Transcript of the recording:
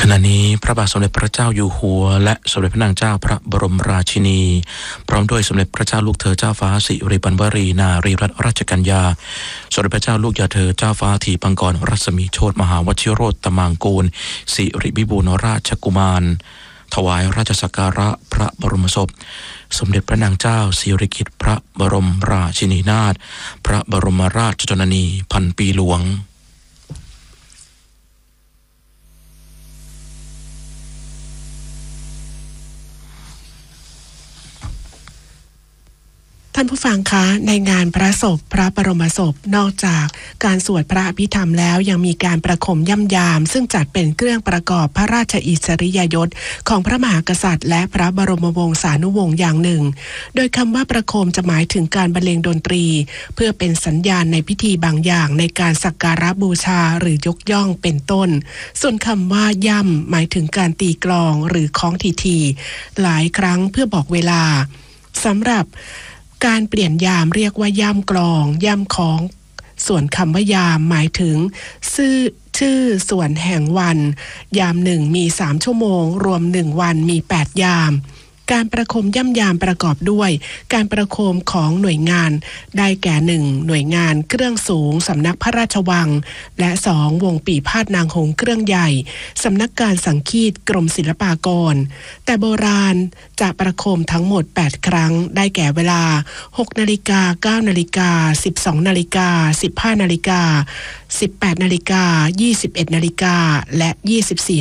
ณะนี้พระบาทสมเด็จพระเจ้าอยู่หัวและสมเด็จพระนางเจ้าพระบรมราชินีพร้อมด้วยสมเด็จพระเจ้าลูกเธอเจ้าฟ้าสิริวัณวรีนารีรัตนราชกัญญาสมเด็จพระเจ้าลูกยาเธอเจ้าฟ้าธีปังกรรัศมีโชติมหาวชิโรตมังกูลสิริวิบูลราชกุมารถวายราชสักการะพระบรมศพสมเด็จพระนางเจ้าสิริกิติ์พระบรมราชินีนาถพระบรมราชชนนีพันปีหลวงท่านผู้ฟังคะในงานพระศพพระบรมศพนอกจากการสวดพระอภิธรรมแล้วยังมีการประโคมย่ำยามซึ่งจัดเป็นเครื่องประกอบพระราชอิสริยยศของพระมหากษัตริย์และพระบรมวงศานุวงศ์อย่างหนึ่งโดยคำว่าประโคมจะหมายถึงการบรรเลงดนตรีเพื่อเป็นสัญญาณในพิธีบางอย่างในการสักการะบูชาหรือยกย่องเป็นต้นส่วนคำว่าย่ำหมายถึงการตีกลองหรือคล้องทีๆหลายครั้งเพื่อบอกเวลาสำหรับการเปลี่ยนยามเรียกว่าย่ำกลองย่ำของส่วนคำว่ายามหมายถึงชื่อส่วนแห่งวันยามหนึ่งมี3ชั่วโมงรวม1วันมี8ยามการประโคมย่ำยามประกอบด้วยการประโคมของหน่วยงานได้แก่1หน่วยงานเครื่องสูงสำนักพระราชวังและ2วงปีพาทย์นางหงส์เครื่องใหญ่สำนักการสังคีตกรมศิลปากรแต่โบราณจะประโคมทั้งหมด8ครั้งได้แก่เวลา 6 นาฬิกา 9 นาฬิกา 12 นาฬิกา 15 นาฬิกา 18 นาฬิกา 21 นาฬิกาและ 24